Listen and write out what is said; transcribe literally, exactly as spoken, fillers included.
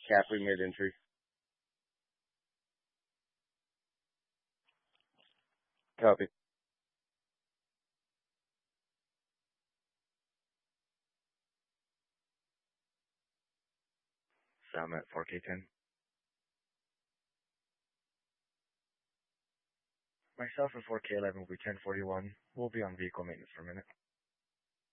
Caffrey mid-entry. Copy. Sam at four K ten. Myself at four K eleven will be ten forty-one. We'll be on vehicle maintenance for a minute.